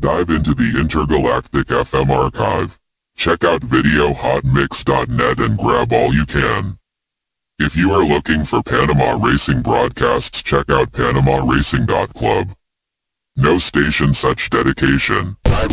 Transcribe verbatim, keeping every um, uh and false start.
Dive into the intergalactic F M archive. Check out video hot mix dot net and grab all you can. If you are looking for Panama racing broadcasts, check out panama racing dot club. No station such dedication.